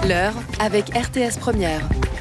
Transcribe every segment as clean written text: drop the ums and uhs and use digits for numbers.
L'heure avec RTS Première.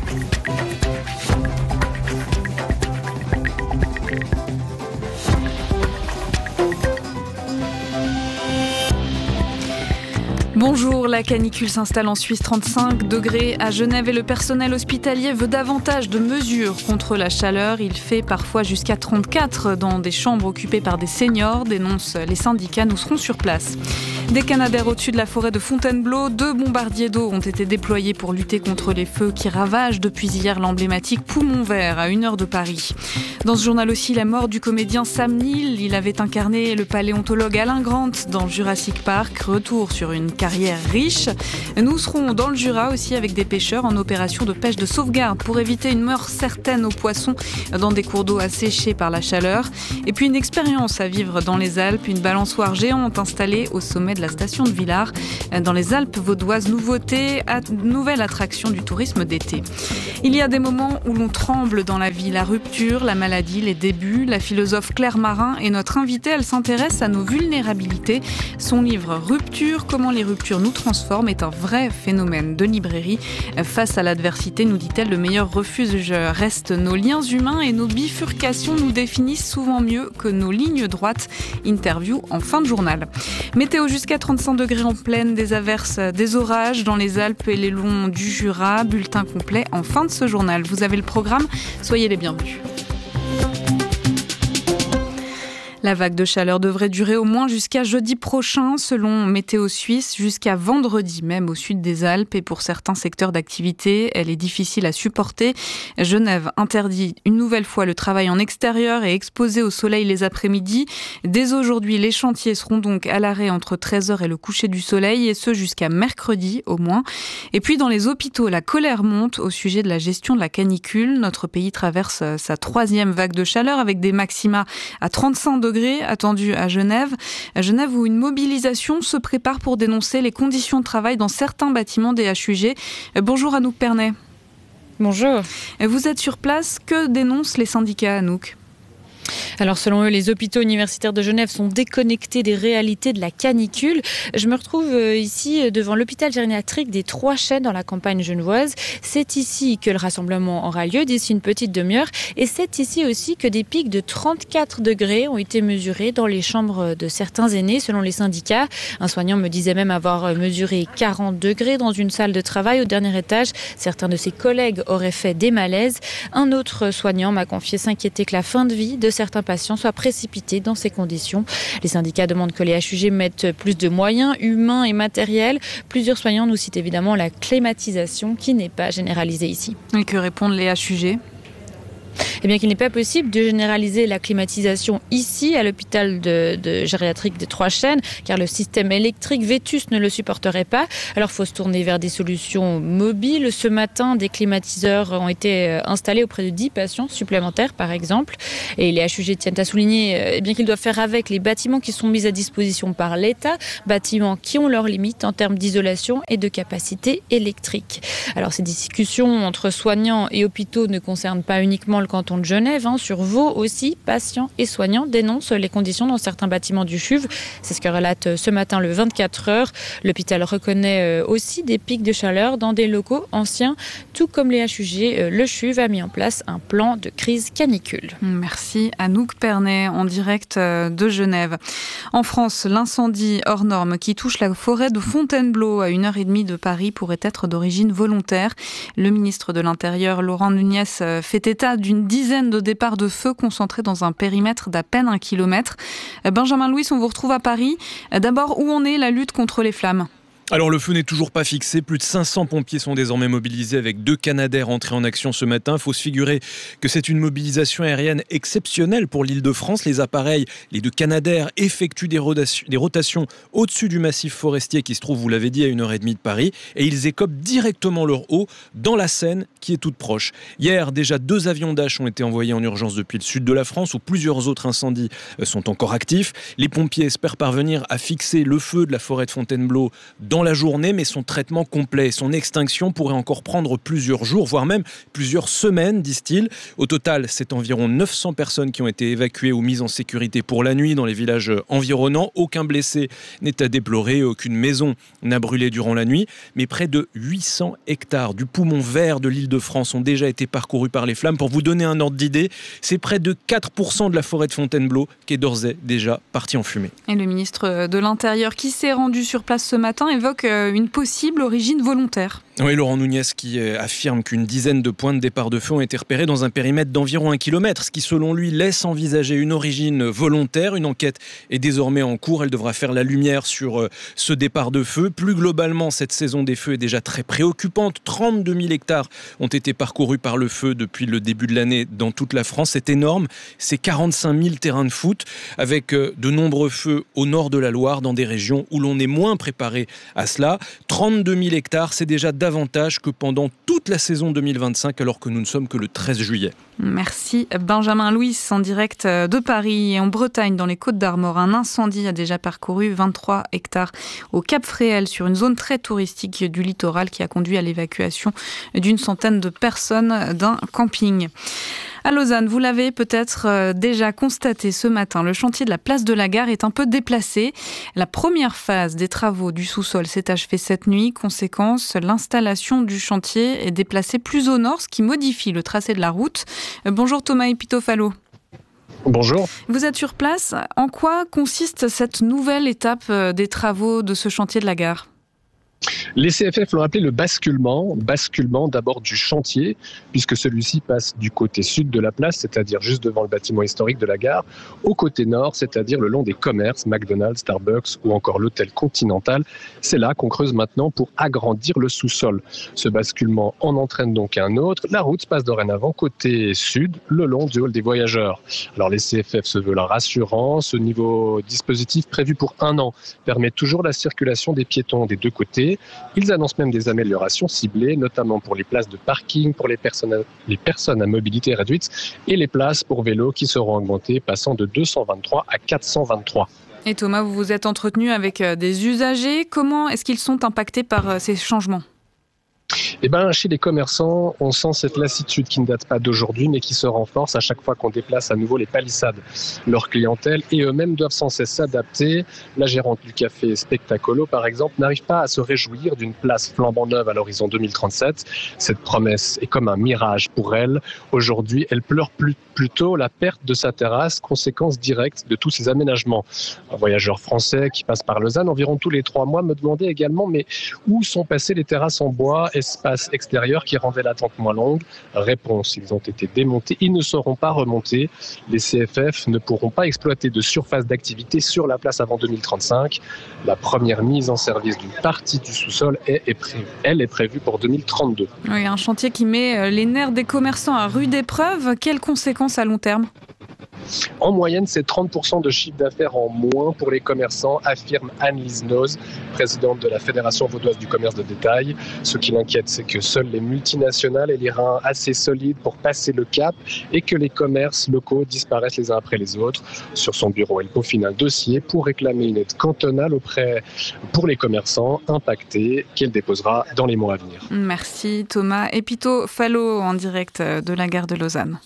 Bonjour, la canicule s'installe en Suisse, 35 degrés à Genève et le personnel hospitalier veut davantage de mesures contre la chaleur. Il fait parfois jusqu'à 34 dans des chambres occupées par des seniors, dénoncent les syndicats. Nous serons sur place. Des Canadaires au-dessus de la forêt de Fontainebleau, 2 bombardiers d'eau ont été déployés pour lutter contre les feux qui ravagent depuis hier l'emblématique Poumon Vert à 1 heure de Paris. Dans ce journal aussi, la mort du comédien Sam Neill. Il avait incarné le paléontologue Alain Grant dans Jurassic Park. Retour sur une carrière riche. Nous serons dans le Jura aussi avec des pêcheurs en opération de pêche de sauvegarde pour éviter une mort certaine aux poissons dans des cours d'eau asséchés par la chaleur. Et puis une expérience à vivre dans les Alpes, une balançoire géante installée au sommet de la station de Villars. Dans les Alpes vaudoises, nouvelle attraction du tourisme d'été. Il y a des moments où l'on tremble dans la vie, la rupture, la maladie, les débuts. La philosophe Claire Marin est notre invitée, elle s'intéresse à nos vulnérabilités. Son livre Rupture, comment les ruptures nous transforment est un vrai phénomène de librairie. Face à l'adversité, nous dit-elle, le meilleur refuge reste nos liens humains et nos bifurcations nous définissent souvent mieux que nos lignes droites. Interview en fin de journal. Météo jusqu'à 35 degrés en plaine, des averses, des orages dans les Alpes et les longs du Jura. Bulletin complet en fin de ce journal. Vous avez le programme, soyez les bienvenus. La vague de chaleur devrait durer au moins jusqu'à jeudi prochain, selon Météo Suisse, jusqu'à vendredi même au sud des Alpes. Et pour certains secteurs d'activité, elle est difficile à supporter. Genève interdit une nouvelle fois le travail en extérieur et exposé au soleil les après-midi. Dès aujourd'hui, les chantiers seront donc à l'arrêt entre 13h et le coucher du soleil, et ce jusqu'à mercredi au moins. Et puis dans les hôpitaux, la colère monte au sujet de la gestion de la canicule. Notre pays traverse sa 3e vague de chaleur avec des maxima à 35 degrés attendu à Genève. Genève où une mobilisation se prépare pour dénoncer les conditions de travail dans certains bâtiments des HUG. Bonjour Anouk Pernet. Bonjour. Vous êtes sur place, que dénoncent les syndicats, Anouk ? Alors selon eux, les hôpitaux universitaires de Genève sont déconnectés des réalités de la canicule. Je me retrouve ici devant l'hôpital gériatrique des Trois Chênes dans la campagne genevoise. C'est ici que le rassemblement aura lieu d'ici une petite demi-heure. Et c'est ici aussi que des pics de 34 degrés ont été mesurés dans les chambres de certains aînés selon les syndicats. Un soignant me disait même avoir mesuré 40 degrés dans une salle de travail au dernier étage. Certains de ses collègues auraient fait des malaises. Un autre soignant m'a confié s'inquiéter que la fin de vie de certains patients soient précipités dans ces conditions. Les syndicats demandent que les HUG mettent plus de moyens humains et matériels. Plusieurs soignants nous citent évidemment la climatisation qui n'est pas généralisée ici. Et que répondent les HUG ? Eh bien qu'il n'est pas possible de généraliser la climatisation ici à l'hôpital de gériatrique des Trois Chênes, car le système électrique vétuste ne le supporterait pas. Alors il faut se tourner vers des solutions mobiles. Ce matin, des climatiseurs ont été installés auprès de 10 patients supplémentaires par exemple. Et les HUG tiennent à souligner qu'ils doivent faire avec les bâtiments qui sont mis à disposition par l'État, bâtiments qui ont leurs limites en termes d'isolation et de capacité électrique. Alors ces discussions entre soignants et hôpitaux ne concernent pas uniquement le canton de Genève. Sur Vaud aussi, patients et soignants dénoncent les conditions dans certains bâtiments du CHUV. C'est ce que relate ce matin le 24 heures. L'hôpital reconnaît aussi des pics de chaleur dans des locaux anciens. Tout comme les HUG, le CHUV a mis en place un plan de crise canicule. Merci Anouk Pernet en direct de Genève. En France, l'incendie hors norme qui touche la forêt de Fontainebleau à 1h30 de Paris pourrait être d'origine volontaire. Le ministre de l'Intérieur, Laurent Nunez, fait état d'une dizaine de départs de feu concentrés dans un périmètre d'à peine 1 kilomètre. Benjamin Louis, on vous retrouve à Paris. D'abord, où en est la lutte contre les flammes ? Alors le feu n'est toujours pas fixé, plus de 500 pompiers sont désormais mobilisés avec 2 Canadaires entrés en action ce matin. Il faut se figurer que c'est une mobilisation aérienne exceptionnelle pour l'Île-de-France. Les appareils, les 2 Canadaires effectuent des rotations au-dessus du massif forestier qui se trouve, vous l'avez dit, à 1h30 de Paris, et ils écopent directement leur eau dans la Seine qui est toute proche. Hier, déjà 2 avions Dash ont été envoyés en urgence depuis le sud de la France où plusieurs autres incendies sont encore actifs. Les pompiers espèrent parvenir à fixer le feu de la forêt de Fontainebleau dans dans la journée, mais son traitement complet. Son extinction pourrait encore prendre plusieurs jours, voire même plusieurs semaines, disent-ils. Au total, c'est environ 900 personnes qui ont été évacuées ou mises en sécurité pour la nuit dans les villages environnants. Aucun blessé n'est à déplorer, aucune maison n'a brûlé durant la nuit, mais près de 800 hectares du poumon vert de l'Île-de-France ont déjà été parcourus par les flammes. Pour vous donner un ordre d'idée, c'est près de 4% de la forêt de Fontainebleau qui est d'ores et déjà partie en fumée. Et le ministre de l'Intérieur qui s'est rendu sur place ce matin évoque une possible origine volontaire. Oui, Laurent Nunez qui affirme qu'une dizaine de points de départ de feu ont été repérés dans un périmètre d'environ 1 kilomètre, ce qui selon lui laisse envisager une origine volontaire. Une enquête est désormais en cours, elle devra faire la lumière sur ce départ de feu. Plus globalement, cette saison des feux est déjà très préoccupante. 32 000 hectares ont été parcourus par le feu depuis le début de l'année dans toute la France. C'est énorme, c'est 45 000 terrains de foot, avec de nombreux feux au nord de la Loire, dans des régions où l'on est moins préparé à cela. 32 000 hectares, c'est déjà davantage que pendant toute la saison 2025, alors que nous ne sommes que le 13 juillet. Merci Benjamin Louis, en direct de Paris et en Bretagne, dans les Côtes-d'Armor. Un incendie a déjà parcouru 23 hectares au Cap Fréhel, sur une zone très touristique du littoral, qui a conduit à l'évacuation d'une centaine de personnes d'un camping. À Lausanne, vous l'avez peut-être déjà constaté ce matin, le chantier de la place de la Gare est un peu déplacé. La première phase des travaux du sous-sol s'est achevée cette nuit. Conséquence, l'installation du chantier est déplacée plus au nord, ce qui modifie le tracé de la route. Bonjour Thomas Epitofalo. Bonjour. Vous êtes sur place. En quoi consiste cette nouvelle étape des travaux de ce chantier de la gare ? Les CFF l'ont appelé le basculement d'abord du chantier, puisque celui-ci passe du côté sud de la place, c'est-à-dire juste devant le bâtiment historique de la gare, au côté nord, c'est-à-dire le long des commerces, McDonald's, Starbucks ou encore l'hôtel Continental. C'est là qu'on creuse maintenant pour agrandir le sous-sol. Ce basculement en entraîne donc un autre. La route passe dorénavant côté sud, le long du hall des voyageurs. Alors les CFF se veulent rassurants. Ce nouveau dispositif prévu pour 1 an permet toujours la circulation des piétons des deux côtés. Ils annoncent même des améliorations ciblées, notamment pour les places de parking pour les personnes à mobilité réduite et les places pour vélos qui seront augmentées, passant de 223 à 423. Et Thomas, vous vous êtes entretenu avec des usagers. Comment est-ce qu'ils sont impactés par ces changements ? Chez les commerçants, on sent cette lassitude qui ne date pas d'aujourd'hui, mais qui se renforce à chaque fois qu'on déplace à nouveau les palissades. Leur clientèle et eux-mêmes doivent sans cesse s'adapter. La gérante du café Spectacolo, par exemple, n'arrive pas à se réjouir d'une place flambant neuve à l'horizon 2037. Cette promesse est comme un mirage pour elle. Aujourd'hui, elle pleure plutôt la perte de sa terrasse, conséquence directe de tous ces aménagements. Un voyageur français qui passe par Lausanne environ tous les 3 mois me demandait également, mais où sont passées les terrasses en bois, espace extérieur qui rendait l'attente moins longue? Réponse, ils ont été démontés, ils ne seront pas remontés. Les CFF ne pourront pas exploiter de surface d'activité sur la place avant 2035. La première mise en service d'une partie du sous-sol est prévue pour 2032. Oui, un chantier qui met les nerfs des commerçants à rude épreuve. Quelles conséquences à long terme ? En moyenne, c'est 30% de chiffre d'affaires en moins pour les commerçants, affirme Anne-Lise Noz, présidente de la Fédération vaudoise du commerce de détail. Ce qui l'inquiète, c'est que seules les multinationales aient les reins assez solides pour passer le cap et que les commerces locaux disparaissent les uns après les autres. Sur son bureau, elle peaufine un dossier pour réclamer une aide cantonale pour les commerçants impactés qu'elle déposera dans les mois à venir. Merci Thomas Epitofalo, en direct de la gare de Lausanne.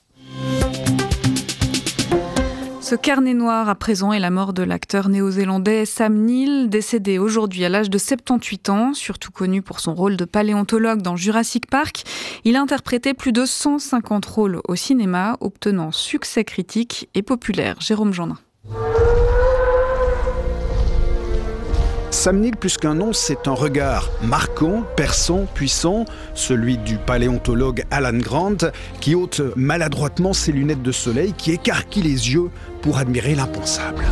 Ce carnet noir à présent est la mort de l'acteur néo-zélandais Sam Neill, décédé aujourd'hui à l'âge de 78 ans, surtout connu pour son rôle de paléontologue dans Jurassic Park. Il a interprété plus de 150 rôles au cinéma, obtenant succès critique et populaire. Jérôme Jeannin. Sam Neill, plus qu'un nom, c'est un regard marquant, perçant, puissant, celui du paléontologue Alan Grant, qui ôte maladroitement ses lunettes de soleil, qui écarquille les yeux pour admirer l'impensable.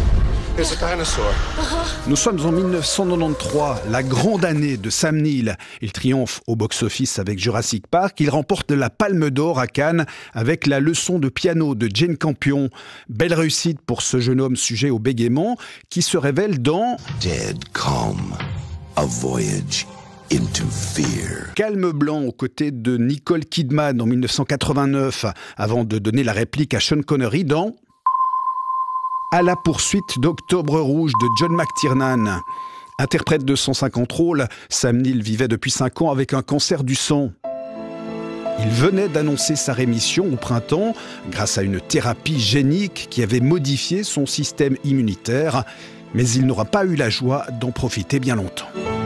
Nous sommes en 1993, la grande année de Sam Neill. Il triomphe au box-office avec Jurassic Park. Il remporte la Palme d'Or à Cannes avec la leçon de piano de Jane Campion. Belle réussite pour ce jeune homme sujet au bégaiement qui se révèle dans Dead Calm, A Voyage into Fear. Calme blanc aux côtés de Nicole Kidman en 1989, avant de donner la réplique à Sean Connery dans À la poursuite d'Octobre Rouge de John McTiernan. Interprète de 150 rôles, Sam Neill vivait depuis 5 ans avec un cancer du sang. Il venait d'annoncer sa rémission au printemps grâce à une thérapie génique qui avait modifié son système immunitaire. Mais il n'aura pas eu la joie d'en profiter bien longtemps.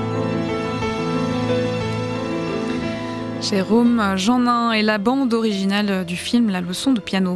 Jérôme Jeannin et la bande originale du film La leçon de piano.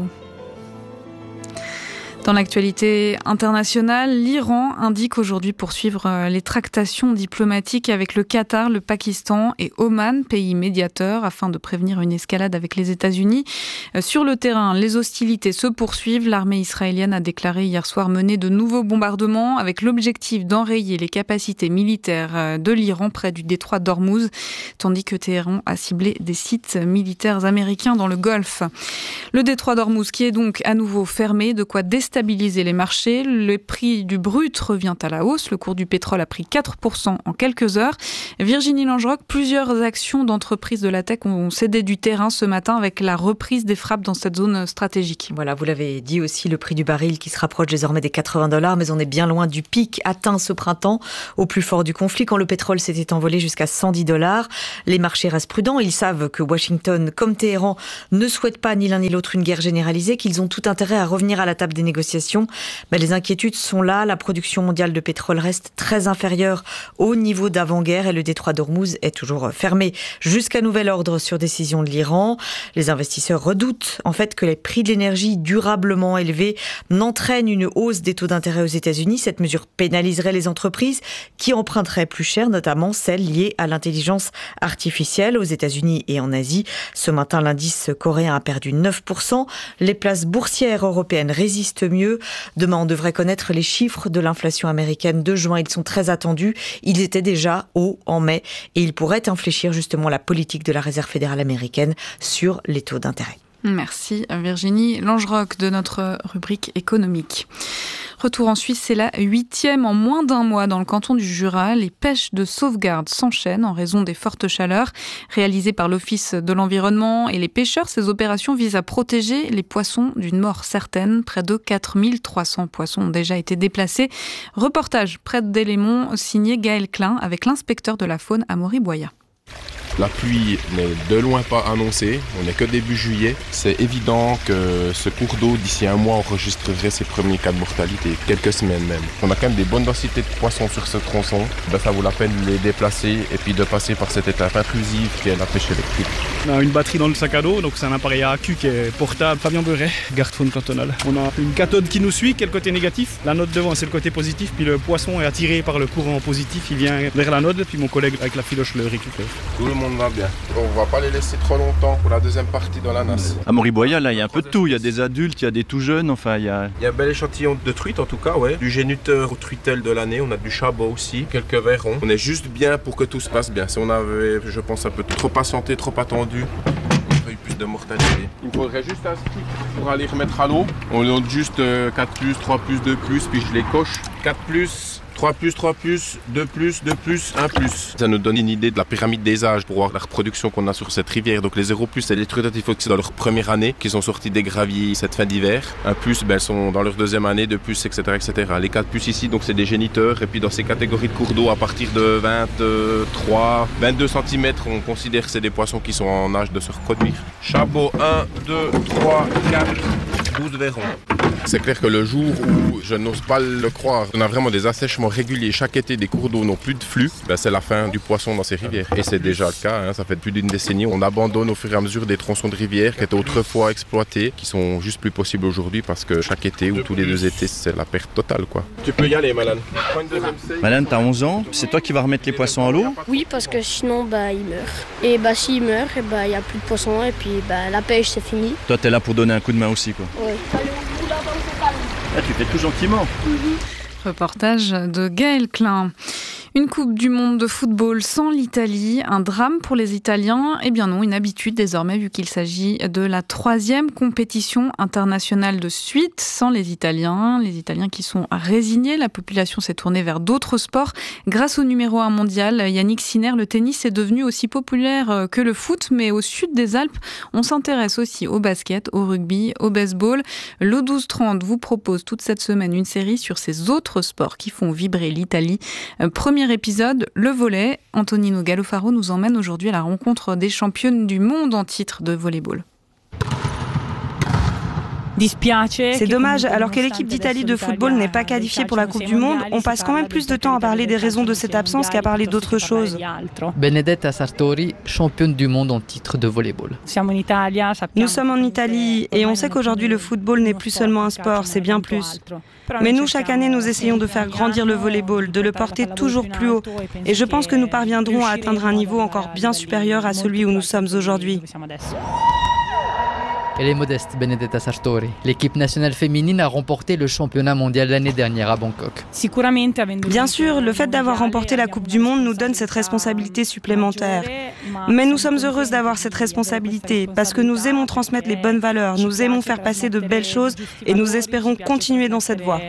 Dans l'actualité internationale, l'Iran indique aujourd'hui poursuivre les tractations diplomatiques avec le Qatar, le Pakistan et Oman, pays médiateurs, afin de prévenir une escalade avec les États-Unis. Sur le terrain, les hostilités se poursuivent. L'armée israélienne a déclaré hier soir mener de nouveaux bombardements avec l'objectif d'enrayer les capacités militaires de l'Iran près du détroit d'Ormuz, tandis que Téhéran a ciblé des sites militaires américains dans le Golfe. Le détroit d'Ormuz qui est donc à nouveau fermé, de quoi déstabiliser les marchés. Le prix du brut revient à la hausse. Le cours du pétrole a pris 4% en quelques heures. Virginie Langerock, plusieurs actions d'entreprises de la tech ont cédé du terrain ce matin avec la reprise des frappes dans cette zone stratégique. Voilà, vous l'avez dit aussi, le prix du baril qui se rapproche désormais des $80, mais on est bien loin du pic atteint ce printemps au plus fort du conflit quand le pétrole s'était envolé jusqu'à $110. Les marchés restent prudents. Ils savent que Washington, comme Téhéran, ne souhaitent pas ni l'un ni l'autre une guerre généralisée, qu'ils ont tout intérêt à revenir à la table des négociations. Mais les inquiétudes sont là. La production mondiale de pétrole reste très inférieure au niveau d'avant-guerre et le détroit d'Ormuz est toujours fermé jusqu'à nouvel ordre sur décision de l'Iran. Les investisseurs redoutent en fait que les prix de l'énergie durablement élevés n'entraînent une hausse des taux d'intérêt aux États-Unis. Cette mesure pénaliserait les entreprises qui emprunteraient plus cher, notamment celles liées à l'intelligence artificielle aux États-Unis et en Asie. Ce matin, l'indice coréen a perdu 9%. Les places boursières européennes résistent mieux. Demain, on devrait connaître les chiffres de l'inflation américaine de juin. Ils sont très attendus. Ils étaient déjà hauts en mai et ils pourraient infléchir justement la politique de la Réserve fédérale américaine sur les taux d'intérêt. Merci Virginie Langerock de notre rubrique économique. Retour en Suisse, c'est la 8e en moins d'un mois dans le canton du Jura. Les pêches de sauvegarde s'enchaînent en raison des fortes chaleurs réalisées par l'Office de l'environnement et les pêcheurs. Ces opérations visent à protéger les poissons d'une mort certaine. Près de 4300 poissons ont déjà été déplacés. Reportage près d'Élémont signé Gaël Klein avec l'inspecteur de la faune Amaury Boya. La pluie n'est de loin pas annoncée, on n'est que début juillet. C'est évident que ce cours d'eau, d'ici un mois, enregistrerait ses premiers cas de mortalité, quelques semaines même. On a quand même des bonnes densités de poissons sur ce tronçon. Ça vaut la peine de les déplacer et puis de passer par cette étape intrusive qui est la pêche électrique. On a une batterie dans le sac à dos, donc c'est un appareil à accu qui est portable. Fabien Beuret, garde-faune cantonale. On a une cathode qui nous suit, qui est le côté négatif. La note devant, c'est le côté positif, puis le poisson est attiré par le courant positif. Il vient vers la note, puis mon collègue avec la filoche le récupère. Tout le monde va bien. On va pas les laisser trop longtemps pour la deuxième partie dans la nasse. À Amaury Boya, là, il y a un peu de tout. Il y a des adultes, il y a des tout jeunes, enfin, il y a un bel échantillon de truites en tout cas, ouais. Du géniteur au truitel de l'année, on a du chabot aussi, quelques verrons. On est juste bien pour que tout se passe bien. Si on avait, je pense, un peu trop patienté, trop attendu, on aurait eu plus de mortalité. Il me faudrait juste un stick pour aller remettre à l'eau. On note juste 4+, 3+, 2+, puis je les coche. 4+, 3+, 3+, 2+, 2+, 1+. Ça nous donne une idée de la pyramide des âges pour voir la reproduction qu'on a sur cette rivière. Donc les 0+, c'est les truites c'est dans leur première année qu'ils sont sortis des graviers cette fin d'hiver. 1+, elles sont dans leur deuxième année, 2+, etc., etc. Les 4+ ici, donc c'est des géniteurs. Et puis dans ces catégories de cours d'eau, à partir de 23, 22 cm, on considère que c'est des poissons qui sont en âge de se reproduire. Chabot 1, 2, 3, 4, 12 verrons. C'est clair que le jour où, je n'ose pas le croire, on a vraiment des assèchements réguliers. Chaque été, des cours d'eau n'ont plus de flux. C'est la fin du poisson dans ces rivières. Et c'est déjà le cas, ça fait plus d'une décennie. On abandonne au fur et à mesure des tronçons de rivières qui étaient autrefois exploités, qui sont juste plus possibles aujourd'hui parce que chaque été ou tous les 2 étés, c'est la perte totale, quoi. Tu peux y aller, Malane. Malane, t'as 11 ans, c'est toi qui vas remettre les poissons à l'eau ? Oui, parce que sinon, ils meurent. Et s'ils meurent, il n'y a plus de poissons et puis la pêche, c'est fini. Toi, t'es là pour donner un coup de main aussi, quoi. Oui. Ah, tu fais tout gentiment. Reportage de Gaël Klein. Une Coupe du Monde de football sans l'Italie, un drame pour les Italiens ? Eh bien non, une habitude désormais vu qu'il s'agit de la 3e compétition internationale de suite sans les Italiens qui sont résignés. La population s'est tournée vers d'autres sports. Grâce au numéro 1 mondial, Yannick Sinner, le tennis est devenu aussi populaire que le foot, mais au sud des Alpes, on s'intéresse aussi au basket, au rugby, au baseball. Le 12-30 vous propose toute cette semaine une série sur ces autres sports qui font vibrer l'Italie. Première dernier épisode, le volley. Antonino Gallofaro nous emmène aujourd'hui à la rencontre des championnes du monde en titre de volleyball. C'est dommage, alors que l'équipe d'Italie de football n'est pas qualifiée pour la Coupe du Monde, on passe quand même plus de temps à parler des raisons de cette absence qu'à parler d'autres choses. Benedetta Sartori, championne du monde en titre de volleyball. Nous sommes en Italie et on sait qu'aujourd'hui le football n'est plus seulement un sport, c'est bien plus. Mais nous, chaque année, nous essayons de faire grandir le volleyball, de le porter toujours plus haut. Et je pense que nous parviendrons à atteindre un niveau encore bien supérieur à celui où nous sommes aujourd'hui. Elle est modeste, Benedetta Sartori. L'équipe nationale féminine a remporté le championnat mondial l'année dernière à Bangkok. Bien sûr, le fait d'avoir remporté la Coupe du Monde nous donne cette responsabilité supplémentaire. Mais nous sommes heureuses d'avoir cette responsabilité parce que nous aimons transmettre les bonnes valeurs, nous aimons faire passer de belles choses et nous espérons continuer dans cette voie.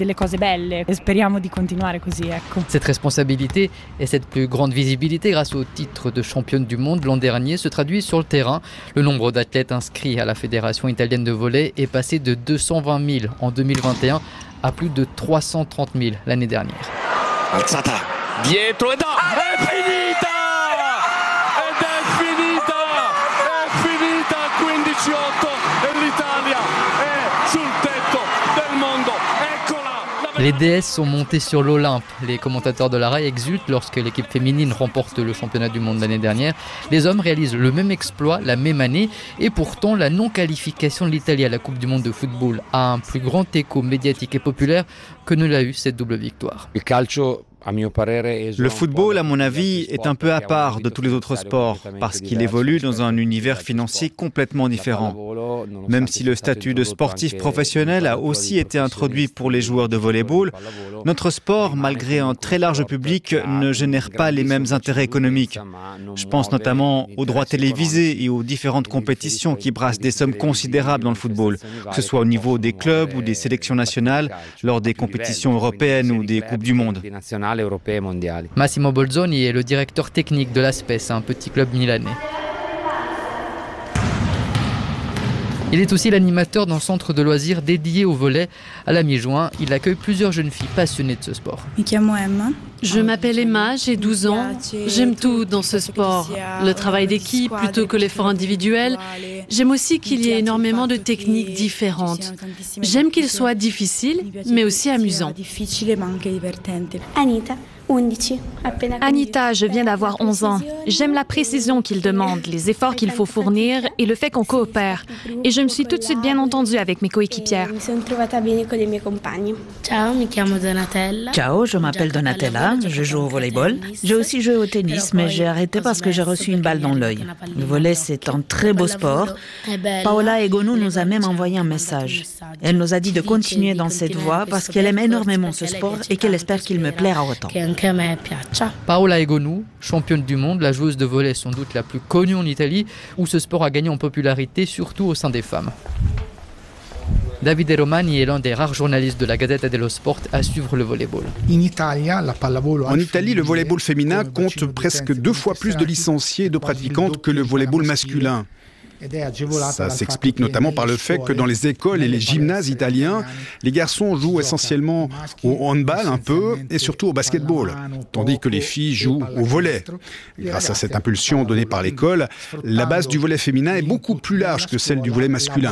Cette responsabilité et cette plus grande visibilité grâce au titre de championne du monde l'an dernier se traduit sur le terrain. Le nombre d'athlètes inscrits à la Fédération italienne de volley est passé de 220 000 en 2021 à plus de 330 000 l'année dernière. Alzata, dietro ed è finita! Ed è finita 15-8 e l'Italia è sul tetto del mondo. Les DS sont montés sur l'Olympe. Les commentateurs de la RAI exultent lorsque l'équipe féminine remporte le championnat du monde l'année dernière. Les hommes réalisent le même exploit la même année et pourtant la non-qualification de l'Italie à la Coupe du monde de football a un plus grand écho médiatique et populaire que ne l'a eu cette double victoire. Le football, à mon avis, est un peu à part de tous les autres sports parce qu'il évolue dans un univers financier complètement différent. Même si le statut de sportif professionnel a aussi été introduit pour les joueurs de volleyball, notre sport, malgré un très large public, ne génère pas les mêmes intérêts économiques. Je pense notamment aux droits télévisés et aux différentes compétitions qui brassent des sommes considérables dans le football, que ce soit au niveau des clubs ou des sélections nationales, lors des compétitions européennes ou des Coupes du Monde. Massimo Bolzoni est le directeur technique de l'Aspes, un petit club milanais. Il est aussi l'animateur d'un centre de loisirs dédié au volley. À la mi-juin, il accueille plusieurs jeunes filles passionnées de ce sport. Je m'appelle Emma, j'ai 12 ans. J'aime tout dans ce sport. Le travail d'équipe plutôt que l'effort individuel. J'aime aussi qu'il y ait énormément de techniques différentes. J'aime qu'il soit difficile, mais aussi amusant. Anita, je viens d'avoir 11 ans. J'aime la précision qu'il demande, les efforts qu'il faut fournir et le fait qu'on coopère. Et je me suis tout de suite bien entendue avec mes coéquipières. Ciao, je m'appelle Donatella, je joue au volleyball. J'ai aussi joué au tennis, mais j'ai arrêté parce que j'ai reçu une balle dans l'œil. Le volley, c'est un très beau sport. Paola Egonu nous a même envoyé un message. Elle nous a dit de continuer dans cette voie parce qu'elle aime énormément ce sport et qu'elle espère qu'il me plaira autant. Paola Egonu, championne du monde, la joueuse de volley sans doute la plus connue en Italie, où ce sport a gagné en popularité, surtout au sein des femmes. Davide Romani est l'un des rares journalistes de la Gazzetta dello Sport à suivre le volleyball. En Italie, le volleyball féminin compte presque 2 fois plus de licenciés et de pratiquantes que le volleyball masculin. Ça s'explique notamment par le fait que dans les écoles et les gymnases italiens, les garçons jouent essentiellement au handball un peu et surtout au basketball, tandis que les filles jouent au volley. Grâce à cette impulsion donnée par l'école, la base du volley féminin est beaucoup plus large que celle du volley masculin.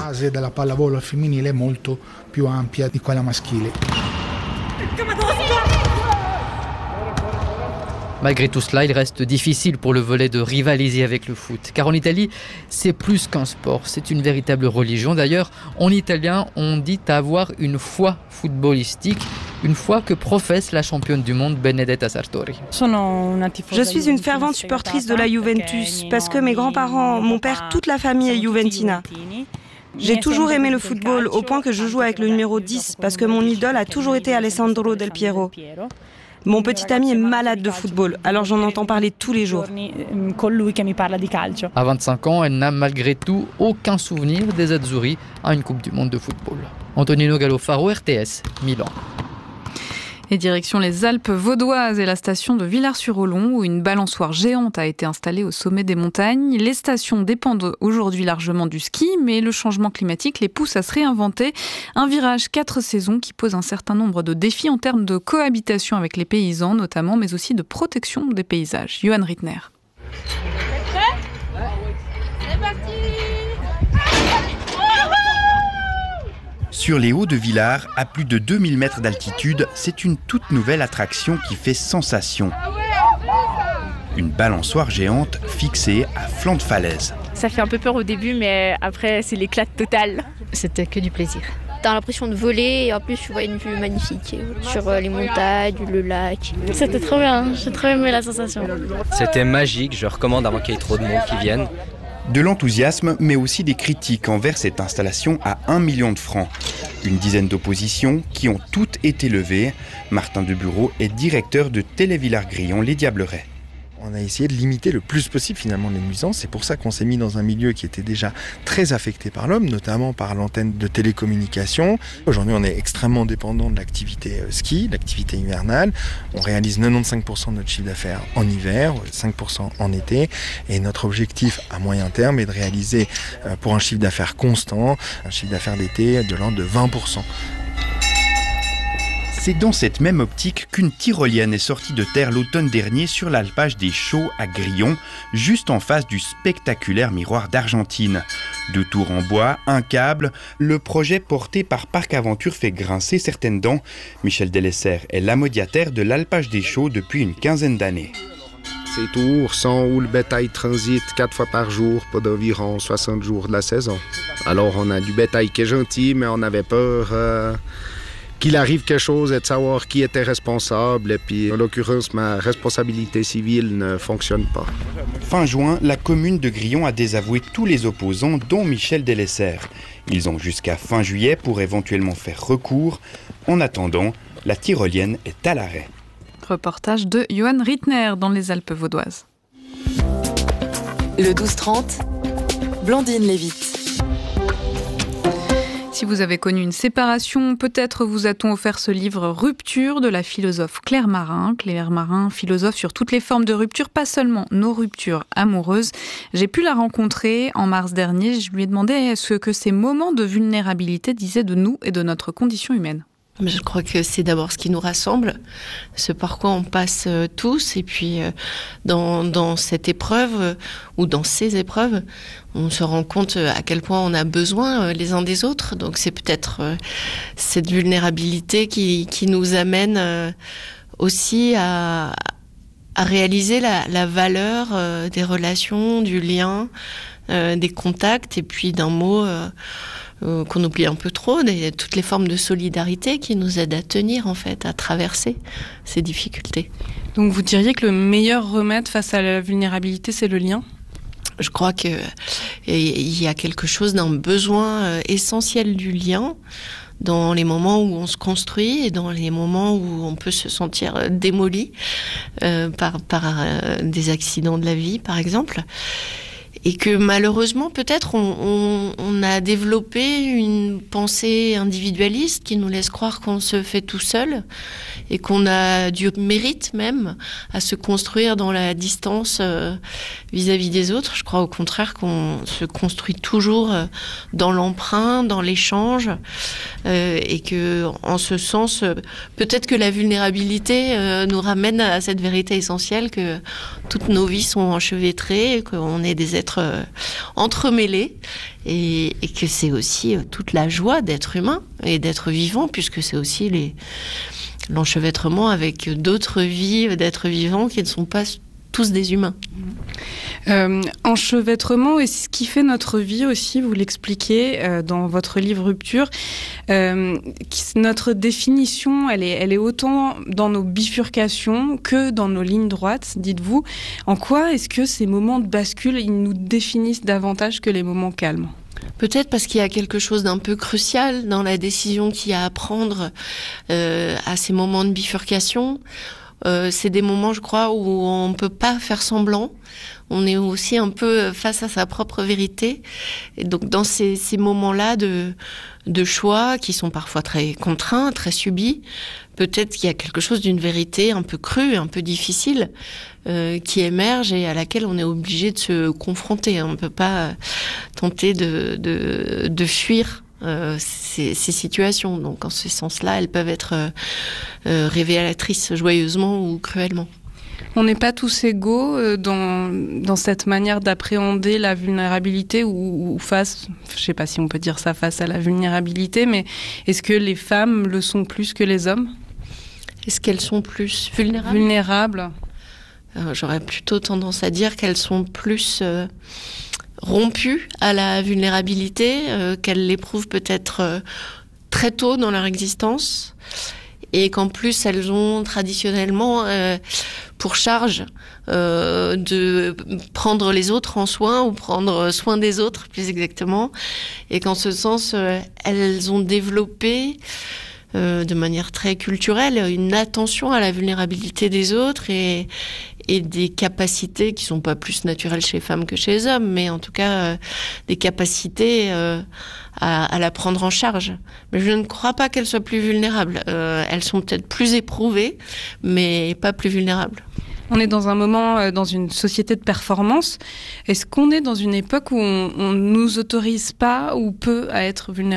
Malgré tout cela, il reste difficile pour le volley de rivaliser avec le foot. Car en Italie, c'est plus qu'un sport, c'est une véritable religion. D'ailleurs, en italien, on dit avoir une foi footballistique, une foi que professe la championne du monde Benedetta Sartori. Je suis une fervente supportrice de la Juventus parce que mes grands-parents, mon père, toute la famille est Juventina. J'ai toujours aimé le football au point que je joue avec le numéro 10 parce que mon idole a toujours été Alessandro Del Piero. Mon petit ami est malade de football, alors j'en entends parler tous les jours. À 25 ans, elle n'a malgré tout aucun souvenir des Azzurri à une Coupe du monde de football. Antonino Gallofaro, RTS, Milan. Et direction les Alpes vaudoises et la station de Villars-sur-Olon où une balançoire géante a été installée au sommet des montagnes. Les stations dépendent aujourd'hui largement du ski, mais le changement climatique les pousse à se réinventer. Un virage 4 saisons qui pose un certain nombre de défis en termes de cohabitation avec les paysans notamment, mais aussi de protection des paysages. Johan Rittner. C'est parti! Sur les hauts de Villars, à plus de 2000 mètres d'altitude, c'est une toute nouvelle attraction qui fait sensation. Une balançoire géante fixée à flanc de falaise. Ça fait un peu peur au début, mais après c'est l'éclat total. C'était que du plaisir. T'as l'impression de voler et en plus tu vois une vue magnifique sur les montagnes, le lac. C'était trop bien, j'ai trop aimé la sensation. C'était magique, je recommande avant qu'il y ait trop de monde qui vienne. De l'enthousiasme, mais aussi des critiques envers cette installation à 1 million de francs. Une dizaine d'oppositions qui ont toutes été levées. Martin Debureau est directeur de Télé-Villars-Grillon, les Diablerets. On a essayé de limiter le plus possible finalement les nuisances. C'est pour ça qu'on s'est mis dans un milieu qui était déjà très affecté par l'homme, notamment par l'antenne de télécommunication. Aujourd'hui, on est extrêmement dépendant de l'activité ski, l'activité hivernale. On réalise 95% de notre chiffre d'affaires en hiver, 5% en été. Et notre objectif à moyen terme est de réaliser pour un chiffre d'affaires constant, un chiffre d'affaires d'été de l'ordre de 20%. C'est dans cette même optique qu'une tyrolienne est sortie de terre l'automne dernier sur l'alpage des Chaux à Grillon, juste en face du spectaculaire miroir d'Argentine. 2 tours en bois, un câble, le projet porté par Parc Aventure fait grincer certaines dents. Michel Delessert est l'amodiataire de l'alpage des Chaux depuis une quinzaine d'années. Ces tours sont où le bétail transite 4 fois par jour pendant environ 60 jours de la saison. Alors on a du bétail qui est gentil, mais on avait peur qu'il arrive quelque chose et de savoir qui était responsable. Et puis, en l'occurrence, ma responsabilité civile ne fonctionne pas. Fin juin, la commune de Grillon a désavoué tous les opposants, dont Michel Delessert. Ils ont jusqu'à fin juillet pour éventuellement faire recours. En attendant, la tyrolienne est à l'arrêt. Reportage de Johan Rittner dans les Alpes vaudoises. Le 12-30, Blandine Lévite. Si vous avez connu une séparation, peut-être vous a-t-on offert ce livre Rupture de la philosophe Claire Marin. Claire Marin, philosophe sur toutes les formes de rupture, pas seulement nos ruptures amoureuses. J'ai pu la rencontrer en mars dernier. Je lui ai demandé ce que ces moments de vulnérabilité disaient de nous et de notre condition humaine. Je crois que c'est d'abord ce qui nous rassemble, ce par quoi on passe tous, et puis dans cette épreuve ou dans ces épreuves, on se rend compte à quel point on a besoin les uns des autres. Donc c'est peut-être cette vulnérabilité qui nous amène aussi à réaliser la valeur des relations, du lien, des contacts, et puis d'un mot qu'on oublie un peu trop, toutes les formes de solidarité qui nous aident à tenir, en fait, à traverser ces difficultés. Donc vous diriez que le meilleur remède face à la vulnérabilité, c'est le lien ? Je crois qu'il y a quelque chose d'un besoin essentiel du lien dans les moments où on se construit et dans les moments où on peut se sentir démoli par des accidents de la vie, par exemple. Et que malheureusement, peut-être, on a développé une pensée individualiste qui nous laisse croire qu'on se fait tout seul et qu'on a du mérite même à se construire dans la distance vis-à-vis des autres. Je crois au contraire qu'on se construit toujours dans l'emprunt, dans l'échange, et que, en ce sens, peut-être que la vulnérabilité nous ramène à cette vérité essentielle que toutes nos vies sont enchevêtrées, qu'on est des êtres entremêlés et que c'est aussi toute la joie d'être humain et d'être vivant, puisque c'est aussi l'enchevêtrement avec d'autres vies d'êtres vivants qui ne sont pas tous des humains. Enchevêtrement, et c'est ce qui fait notre vie aussi, vous l'expliquez dans votre livre Rupture. Notre définition, elle est autant dans nos bifurcations que dans nos lignes droites, dites-vous. En quoi est-ce que ces moments de bascule, ils nous définissent davantage que les moments calmes ? Peut-être parce qu'il y a quelque chose d'un peu crucial dans la décision qu'il y a à prendre à ces moments de bifurcation, C'est des moments, je crois, où on peut pas faire semblant. On est aussi un peu face à sa propre vérité. Et donc, dans ces moments-là de choix qui sont parfois très contraints, très subis, peut-être qu'il y a quelque chose d'une vérité un peu crue, un peu difficile, qui émerge et à laquelle on est obligé de se confronter. On ne peut pas tenter de fuir ces situations. Donc, en ce sens-là, elles peuvent être révélatrices joyeusement ou cruellement. On n'est pas tous égaux dans cette manière d'appréhender la vulnérabilité ou face, je ne sais pas si on peut dire ça, face à la vulnérabilité, mais est-ce que les femmes le sont plus que les hommes ? Est-ce qu'elles sont plus vulnérables ? J'aurais plutôt tendance à dire qu'elles sont plus rompues à la vulnérabilité, qu'elles l'éprouvent peut-être très tôt dans leur existence, et qu'en plus elles ont traditionnellement pour charge de prendre les autres en soin, ou prendre soin des autres plus exactement, et qu'en ce sens elles ont développé de manière très culturelle une attention à la vulnérabilité des autres et des capacités qui sont pas plus naturelles chez les femmes que chez les hommes, mais en tout cas des capacités à la prendre en charge. Mais je ne crois pas qu'elles soient plus vulnérables. Elles sont peut-être plus éprouvées, mais pas plus vulnérables. On est dans un moment, dans une société de performance. Est-ce qu'on est dans une époque où on nous autorise pas ou peu à être vulnérable ?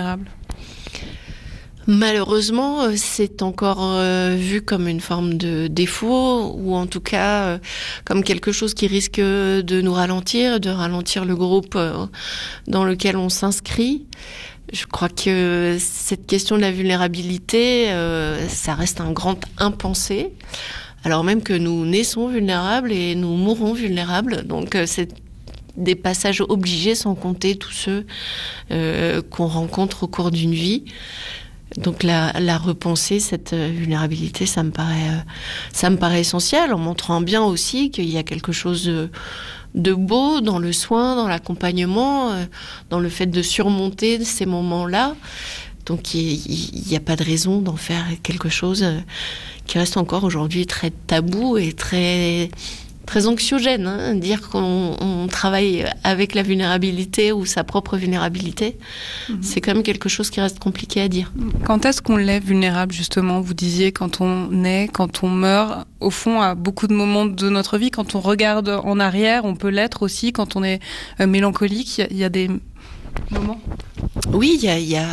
Malheureusement, c'est encore vu comme une forme de défaut, ou en tout cas comme quelque chose qui risque de nous ralentir, de ralentir le groupe dans lequel on s'inscrit. Je crois que cette question de la vulnérabilité, ça reste un grand impensé, alors même que nous naissons vulnérables et nous mourrons vulnérables. Donc c'est des passages obligés, sans compter tous ceux qu'on rencontre au cours d'une vie. Donc la repenser, cette vulnérabilité, ça me paraît essentiel, en montrant bien aussi qu'il y a quelque chose de beau dans le soin, dans l'accompagnement, dans le fait de surmonter ces moments-là. Donc il n'y a pas de raison d'en faire quelque chose qui reste encore aujourd'hui très tabou et très anxiogène, hein, dire qu'on travaille avec la vulnérabilité ou sa propre vulnérabilité, c'est quand même quelque chose qui reste compliqué à dire. Quand est-ce qu'on l'est vulnérable, justement ? Vous disiez quand on naît, quand on meurt, au fond, à beaucoup de moments de notre vie, quand on regarde en arrière, on peut l'être aussi, quand on est mélancolique, il y a des moments ? Oui, il y a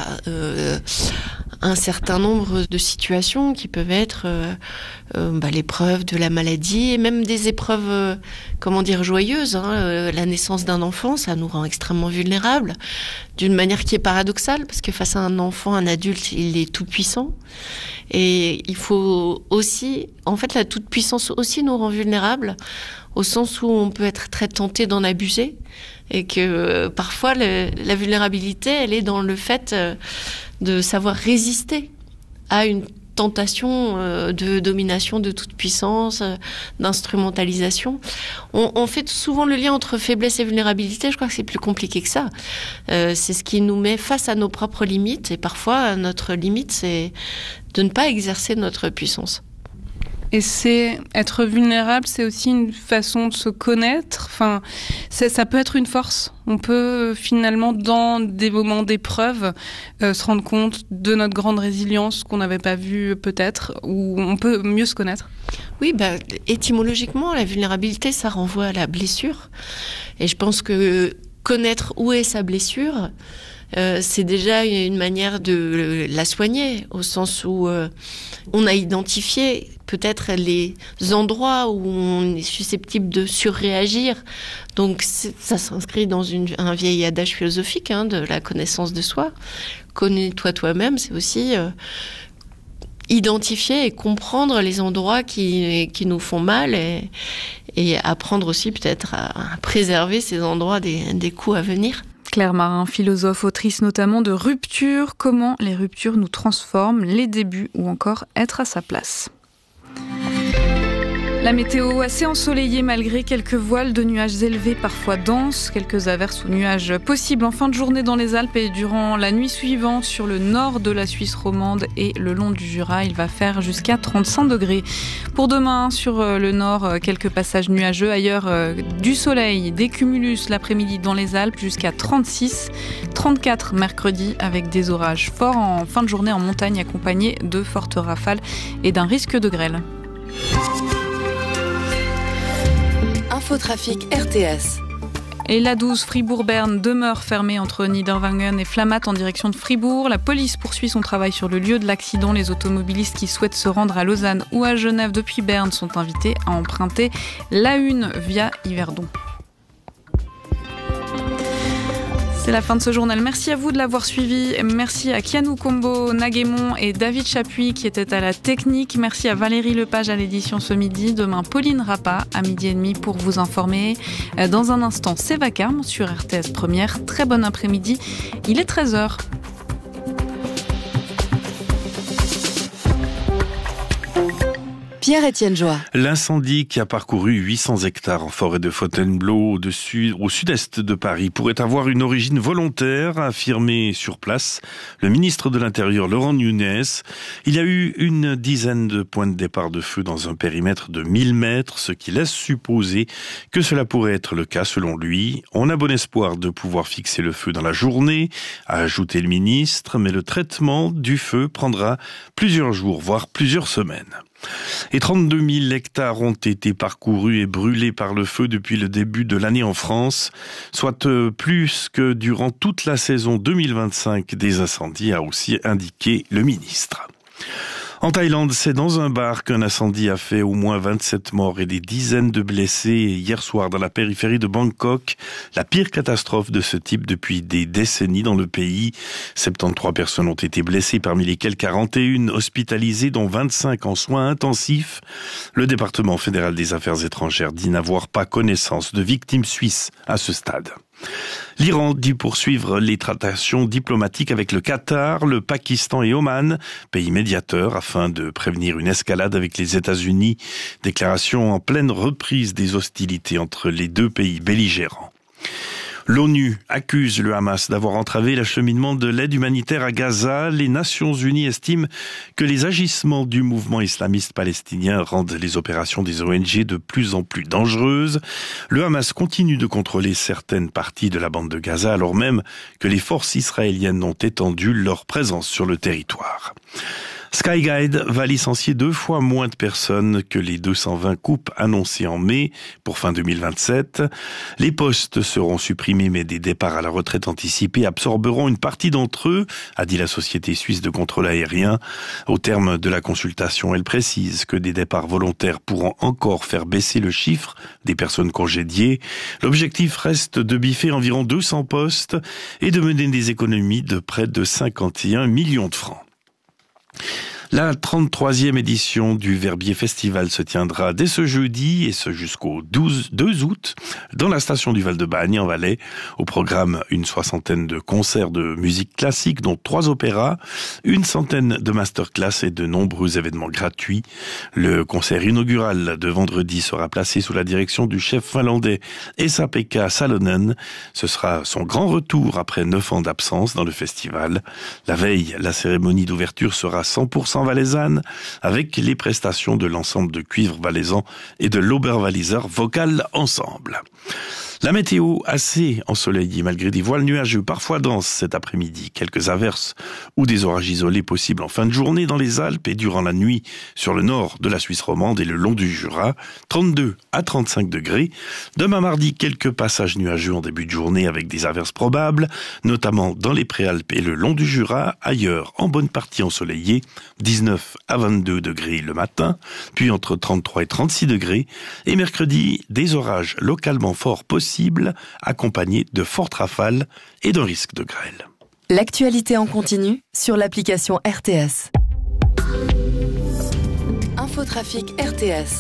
un certain nombre de situations qui peuvent être l'épreuve de la maladie, et même des épreuves, joyeuses. La naissance d'un enfant, ça nous rend extrêmement vulnérables, d'une manière qui est paradoxale, parce que face à un enfant, un adulte, il est tout puissant. Et il faut aussi, la toute-puissance aussi nous rend vulnérables, au sens où on peut être très tenté d'en abuser, et que parfois la vulnérabilité, elle est dans le fait de savoir résister à une tentation de domination, de toute puissance, d'instrumentalisation. On fait souvent le lien entre faiblesse et vulnérabilité. Je crois que c'est plus compliqué que ça. C'est ce qui nous met face à nos propres limites, et parfois notre limite, c'est de ne pas exercer notre puissance. Et être vulnérable, c'est aussi une façon de se connaître. Ça peut être une force. On peut finalement, dans des moments d'épreuve, se rendre compte de notre grande résilience qu'on n'avait pas vue peut-être, ou on peut mieux se connaître. Oui, étymologiquement, la vulnérabilité, ça renvoie à la blessure. Et je pense que connaître où est sa blessure, c'est déjà une manière de la soigner, au sens où on a identifié peut-être les endroits où on est susceptible de surréagir. Donc ça s'inscrit dans un vieil adage philosophique de la connaissance de soi. Connais-toi toi-même, c'est aussi identifier et comprendre les endroits qui nous font mal, et apprendre aussi peut-être à préserver ces endroits des coups à venir. Claire Marin, philosophe, autrice notamment de Rupture, comment les ruptures nous transforment, les débuts ou encore être à sa place. La météo assez ensoleillée malgré quelques voiles de nuages élevés, parfois denses. Quelques averses ou nuages possibles en fin de journée dans les Alpes et durant la nuit suivante sur le nord de la Suisse romande et le long du Jura. Il va faire jusqu'à 35 degrés. Pour demain, sur le nord, quelques passages nuageux. Ailleurs, du soleil, des cumulus l'après-midi dans les Alpes jusqu'à 36, 34 mercredi avec des orages forts en fin de journée en montagne accompagnés de fortes rafales et d'un risque de grêle. Infotrafic RTS. Et l'A12 Fribourg-Berne demeure fermée entre Niederwangen et Flamatt en direction de Fribourg. La police poursuit son travail sur le lieu de l'accident. Les automobilistes qui souhaitent se rendre à Lausanne ou à Genève depuis Berne sont invités à emprunter l'A1 via Yverdon. C'est la fin de ce journal. Merci à vous de l'avoir suivi. Merci à Kianou Combo, Naguémon et David Chapuis qui étaient à la technique. Merci à Valérie Lepage à l'édition ce midi. Demain, Pauline Rappa à 12h30 pour vous informer. Dans un instant, c'est Vacarme sur RTS Première. Très bon après-midi. Il est 13h. Pierre-Étienne Joie. L'incendie qui a parcouru 800 hectares en forêt de Fontainebleau au sud-est de Paris pourrait avoir une origine volontaire, a affirmé sur place le ministre de l'Intérieur Laurent Nunez. Il y a eu une dizaine de points de départ de feu dans un périmètre de 1000 mètres, ce qui laisse supposer que cela pourrait être le cas selon lui. On a bon espoir de pouvoir fixer le feu dans la journée, a ajouté le ministre, mais le traitement du feu prendra plusieurs jours, voire plusieurs semaines. Et 32 000 hectares ont été parcourus et brûlés par le feu depuis le début de l'année en France, soit plus que durant toute la saison 2025 des incendies, a aussi indiqué le ministre. En Thaïlande, c'est dans un bar qu'un incendie a fait au moins 27 morts et des dizaines de blessés hier soir dans la périphérie de Bangkok. La pire catastrophe de ce type depuis des décennies dans le pays. 73 personnes ont été blessées, parmi lesquelles 41 hospitalisées, dont 25 en soins intensifs. Le département fédéral des affaires étrangères dit n'avoir pas connaissance de victimes suisses à ce stade. L'Iran dit poursuivre les tractations diplomatiques avec le Qatar, le Pakistan et Oman, pays médiateurs, afin de prévenir une escalade avec les États-Unis. Déclaration en pleine reprise des hostilités entre les deux pays belligérants. L'ONU accuse le Hamas d'avoir entravé l'acheminement de l'aide humanitaire à Gaza. Les Nations Unies estiment que les agissements du mouvement islamiste palestinien rendent les opérations des ONG de plus en plus dangereuses. Le Hamas continue de contrôler certaines parties de la bande de Gaza, alors même que les forces israéliennes ont étendu leur présence sur le territoire. Skyguide va licencier 2 fois moins de personnes que les 220 coupes annoncées en mai pour fin 2027. Les postes seront supprimés, mais des départs à la retraite anticipée absorberont une partie d'entre eux, a dit la Société suisse de contrôle aérien. Au terme de la consultation, elle précise que des départs volontaires pourront encore faire baisser le chiffre des personnes congédiées. L'objectif reste de biffer environ 200 postes et de mener des économies de près de 51 millions de francs. La 33e édition du Verbier Festival se tiendra dès ce jeudi et ce jusqu'au 2 août dans la station du Val-de-Bagne en Valais. Au programme, une soixantaine de concerts de musique classique, dont 3 opéras, une centaine de masterclass et de nombreux événements gratuits. Le concert inaugural de vendredi sera placé sous la direction du chef finlandais Esa-Pekka Salonen. Ce sera son grand retour après 9 ans d'absence dans le festival. La veille, la cérémonie d'ouverture sera 100% valaisanne, avec les prestations de l'ensemble de cuivre valaisan et de l'Oberwalliser Vocal Ensemble. La météo assez ensoleillée malgré des voiles nuageux, parfois denses cet après-midi. Quelques averses ou des orages isolés possibles en fin de journée dans les Alpes et durant la nuit sur le nord de la Suisse romande et le long du Jura. 32 à 35 degrés. Demain mardi, quelques passages nuageux en début de journée avec des averses probables, notamment dans les Préalpes et le long du Jura. Ailleurs, en bonne partie ensoleillé, 19 à 22 degrés le matin, puis entre 33 et 36 degrés. Et mercredi, des orages localement forts possibles, accompagné de fortes rafales et d'un risque de grêle. L'actualité en continu sur l'application RTS. Infotrafic RTS.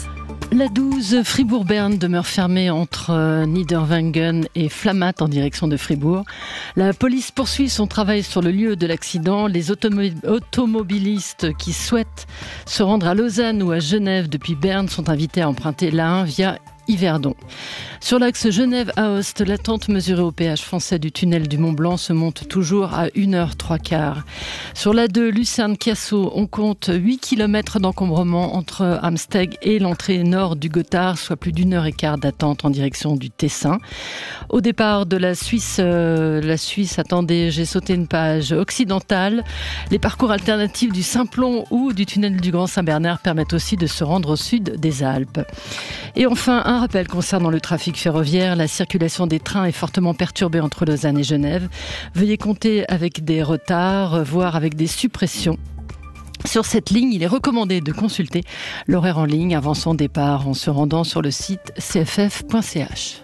La 12 Fribourg-Berne demeure fermée entre Niederwangen et Flamatt en direction de Fribourg. La police poursuit son travail sur le lieu de l'accident. Les automobilistes qui souhaitent se rendre à Lausanne ou à Genève depuis Berne sont invités à emprunter l'A1 via Yverdon. Sur l'axe Genève-Aoste, l'attente mesurée au péage français du tunnel du Mont-Blanc se monte toujours à 1h03. Sur l'A2 Lucerne-Chiasso, on compte 8 km d'encombrement entre Amsteg et l'entrée nord du Gothard, soit plus d'1h15 d'attente en direction du Tessin. Au départ de la Suisse, attendez, j'ai sauté une page occidentale. Les parcours alternatifs du Simplon ou du tunnel du Grand Saint-Bernard permettent aussi de se rendre au sud des Alpes. Et enfin, un rappel concernant le trafic ferroviaire. La circulation des trains est fortement perturbée entre Lausanne et Genève. Veuillez compter avec des retards, voire avec des suppressions. Sur cette ligne, il est recommandé de consulter l'horaire en ligne avant son départ en se rendant sur le site cff.ch.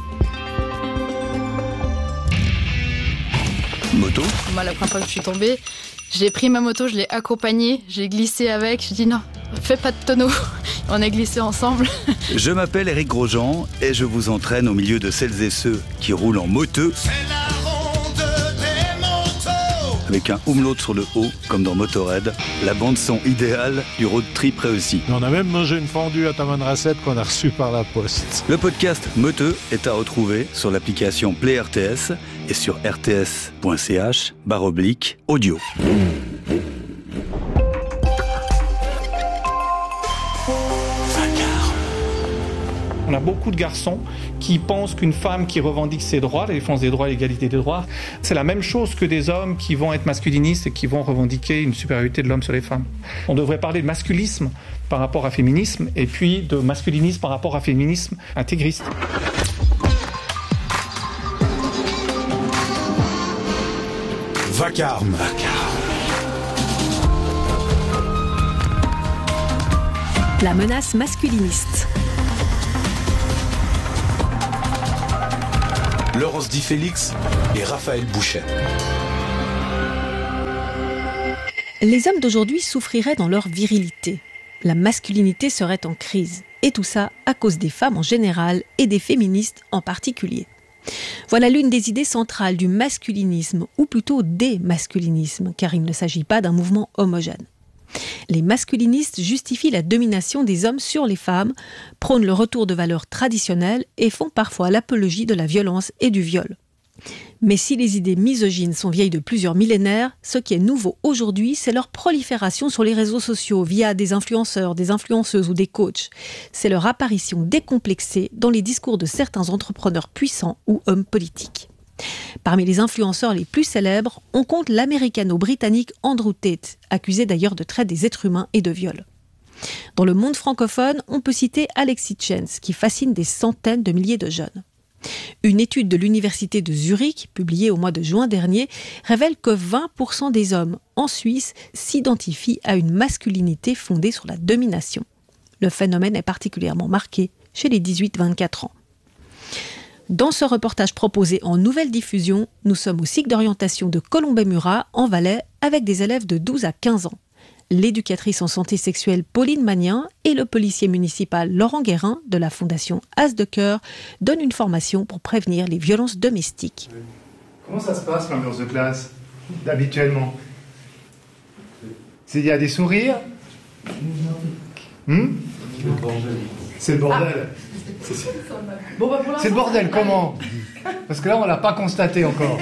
Moto. Moi, la première fois que je suis tombée, j'ai pris ma moto, je l'ai accompagnée, j'ai glissé avec, je dis non, fais pas de tonneau. On a glissé ensemble. Je m'appelle Eric Grosjean et je vous entraîne au milieu de celles et ceux qui roulent en moteux. C'est la ronde des motos. Avec un umlaut sur le haut, comme dans Motorhead, la bande son idéale du road trip réussi. On a même mangé une fondue à Tamanrasset qu'on a reçue par la poste. Le podcast Moteux est à retrouver sur l'application Play RTS et sur rts.ch/audio. On a beaucoup de garçons qui pensent qu'une femme qui revendique ses droits, la défense des droits et l'égalité des droits, c'est la même chose que des hommes qui vont être masculinistes et qui vont revendiquer une supériorité de l'homme sur les femmes. On devrait parler de masculisme par rapport à féminisme et puis de masculinisme par rapport à féminisme intégriste. Vacarme. La menace masculiniste. Laurence Di Félix et Raphaël Bouchet. Les hommes d'aujourd'hui souffriraient dans leur virilité. La masculinité serait en crise. Et tout ça à cause des femmes en général et des féministes en particulier. Voilà l'une des idées centrales du masculinisme, ou plutôt des masculinismes, car il ne s'agit pas d'un mouvement homogène. Les masculinistes justifient la domination des hommes sur les femmes, prônent le retour de valeurs traditionnelles et font parfois l'apologie de la violence et du viol. Mais si les idées misogynes sont vieilles de plusieurs millénaires, ce qui est nouveau aujourd'hui, c'est leur prolifération sur les réseaux sociaux via des influenceurs, des influenceuses ou des coachs. C'est leur apparition décomplexée dans les discours de certains entrepreneurs puissants ou hommes politiques. Parmi les influenceurs les plus célèbres, on compte l'américano-britannique Andrew Tate, accusé d'ailleurs de traite des êtres humains et de viol. Dans le monde francophone, on peut citer Alexis Tschenz, qui fascine des centaines de milliers de jeunes. Une étude de l'université de Zurich, publiée au mois de juin dernier, révèle que 20% des hommes en Suisse s'identifient à une masculinité fondée sur la domination. Le phénomène est particulièrement marqué chez les 18-24 ans. Dans ce reportage proposé en nouvelle diffusion, nous sommes au cycle d'orientation de Colombey-Murat, en Valais, avec des élèves de 12 à 15 ans. L'éducatrice en santé sexuelle Pauline Magnin et le policier municipal Laurent Guérin de la fondation As de Cœur donnent une formation pour prévenir les violences domestiques. Comment ça se passe l'ambiance de classe, habituellement? Il y a des sourires? C'est le bordel. C'est le bordel, comment? Parce que là, on ne l'a pas constaté encore.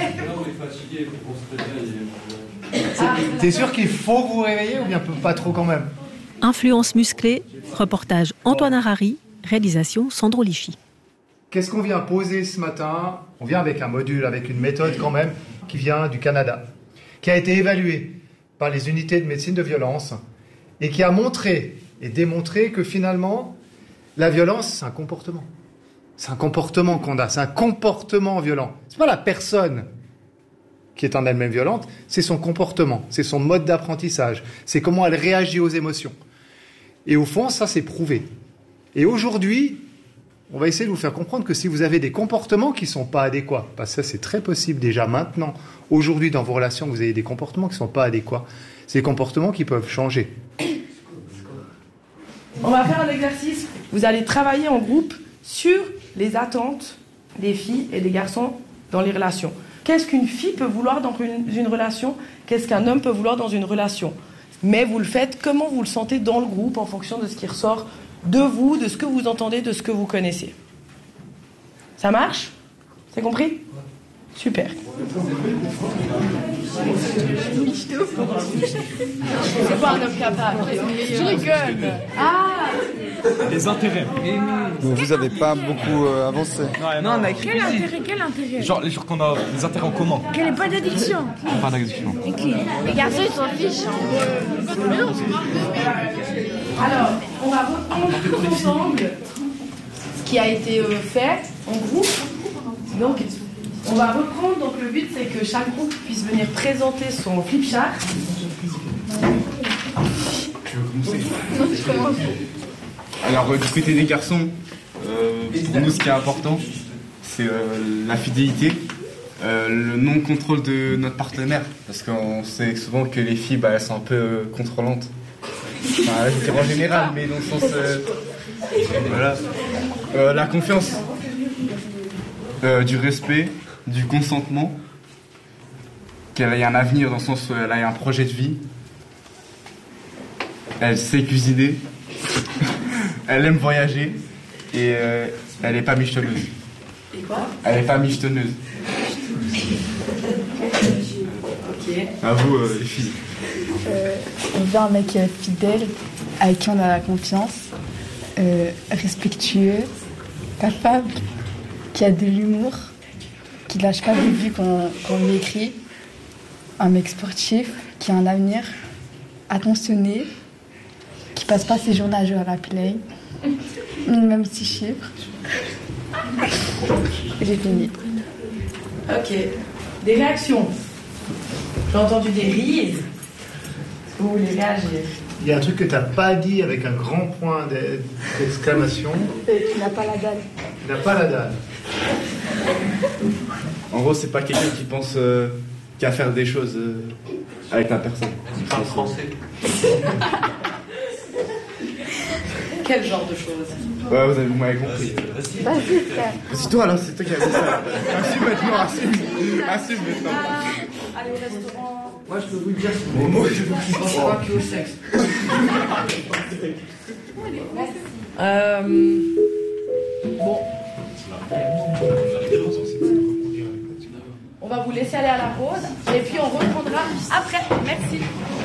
T'es sûr qu'il faut vous réveiller ou bien pas trop quand même? Influence musclée, reportage Antoine Harari, réalisation Sandro Lichy. Qu'est-ce qu'on vient poser ce matin? On vient avec un module, avec une méthode quand même, qui vient du Canada, qui a été évaluée par les unités de médecine de violence et qui a montré et démontré que finalement, la violence, c'est un comportement. C'est un comportement qu'on a, c'est un comportement violent. C'est pas la personne qui est en elle-même violente, c'est son comportement, c'est son mode d'apprentissage, c'est comment elle réagit aux émotions. Et au fond, ça, c'est prouvé. Et aujourd'hui, on va essayer de vous faire comprendre que si vous avez des comportements qui ne sont pas adéquats, parce que ça, c'est très possible déjà maintenant, aujourd'hui, dans vos relations, vous avez des comportements qui ne sont pas adéquats, c'est des comportements qui peuvent changer. On va faire un exercice Vous allez travailler en groupe sur les attentes des filles et des garçons dans les relations. Qu'est-ce qu'une fille peut vouloir dans une relation? Qu'est-ce qu'un homme peut vouloir dans une relation? Mais vous le faites comment vous le sentez dans le groupe en fonction de ce qui ressort de vous, de ce que vous entendez, de ce que vous connaissez. Ça marche? C'est compris? Super. C'est pas un homme capable. Je rigole. Ah! Les intérêts. Donc vous n'avez pas beaucoup avancé. Non, on a écrit. Quel intérêt? Genre qu'on a des intérêts en commun. Qu'il n'y ait pas d'addiction. Pas d'addiction. Les garçons, ils s'en fichent. Alors, on va reprendre tous ensemble ce qui a été fait en groupe. Donc, on va reprendre. Donc, le but, c'est que chaque groupe puisse venir présenter son flip chart. Alors, du côté des garçons, pour nous, ce qui est important, c'est la fidélité, le non-contrôle de notre partenaire. Parce qu'on sait souvent que les filles, elles sont un peu contrôlantes. Enfin, je veux dire en général, mais dans le sens... voilà. La confiance, du respect, du consentement, qu'elle ait un avenir dans le sens où elle a un projet de vie. Elle sait cuisiner. Elle aime voyager. Et elle n'est pas michetonneuse. Et quoi? Elle n'est pas michetonneuse. Ok. À vous, les filles. On veut un mec fidèle, avec qui on a la confiance, respectueux, capable, qui a de l'humour, qui ne lâche pas le but qu'on lui écrit, un mec sportif, qui a un avenir, attentionné, qui passe pas ses journées à jouer à la play, minimum 6 chiffres. J'ai fini. Ok. Des réactions. J'ai entendu des rires. Est-ce que vous voulez réagir? Il y a un truc que tu n'as pas dit avec un grand point d'exclamation. Tu n'as pas la dalle. Tu n'as pas la dalle. En gros, c'est pas quelqu'un qui pense qu'à faire des choses avec la personne. Tu parles français. Quel genre de choses? Ouais, vous m'avez compris. Vas-y, frère. C'est toi là, c'est toi qui as dit ça. Assume maintenant, assume maintenant. Allez au restaurant. Moi, je peux vous le dire, c'est bon. Je ne pense pas que au sexe. Bon. On va vous laisser aller à la pause et puis on reprendra après. Merci.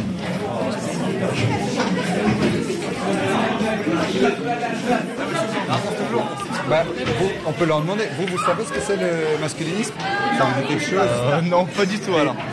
On peut leur demander. Vous savez ce que c'est le masculinisme? Ça vous dit quelque chose? Non, pas du tout alors.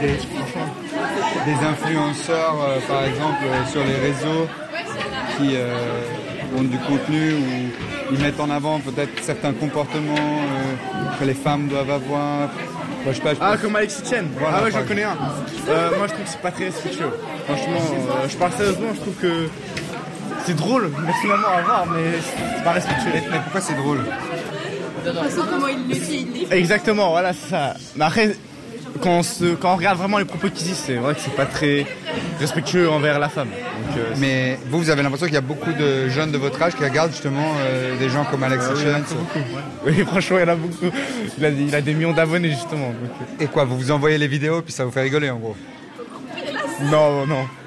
Des influenceurs, par exemple, sur les réseaux qui ont du contenu où ils mettent en avant peut-être certains comportements que les femmes doivent avoir. Je sais pas, comme Alexis Chen. Voilà, ah ouais, j'en connais un. Moi, je trouve que c'est pas très respectueux. Franchement, je parle sérieusement, je trouve que c'est drôle, personnellement, à voir, mais c'est pas respectueux. Mais pourquoi c'est drôle? De toute façon, comment il le dit, Exactement, voilà, c'est ça. Mais après, quand on regarde vraiment les propos qu'ils disent, c'est vrai que c'est pas très respectueux envers la femme. Donc, mais vous avez l'impression qu'il y a beaucoup de jeunes de votre âge qui regardent justement des gens comme Alexis Chen? Oui, franchement, il y en a beaucoup. Il a des millions d'abonnés, justement. Donc... Et quoi, vous envoyez les vidéos puis ça vous fait rigoler en gros? Non.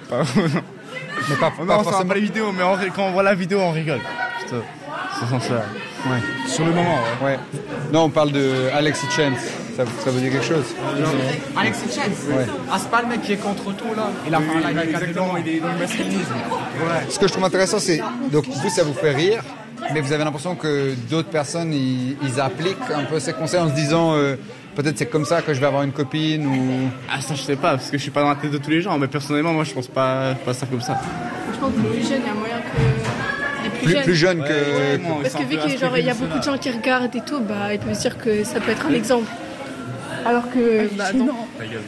Mais pas forcément pas les vidéos, mais quand on voit la vidéo, on rigole. C'est sens là. Ouais. Sur le moment, ouais. Non, on parle de Alexis Chen. Ça vous dit quelque chose? Alexis Chen? Ouais. Ah, c'est pas le mec qui est contre tout là. Il a exactement, il est dans le masculinisme. Ouais. Ce que je trouve intéressant, c'est donc vous, ça vous fait rire, mais vous avez l'impression que d'autres personnes, ils appliquent un peu ces conseils en se disant peut-être c'est comme ça que je vais avoir une copine ou... Ah, ça je sais pas, parce que je suis pas dans la tête de tous les gens, mais personnellement, moi je pense pas ça comme ça. Je pense que les plus jeunes, il y a moyen que... Plus jeune que... Ouais, parce que vu qu'il y a beaucoup de gens qui regardent et tout, ils peuvent se dire que ça peut être un exemple. Alors que... non. Ta gueule,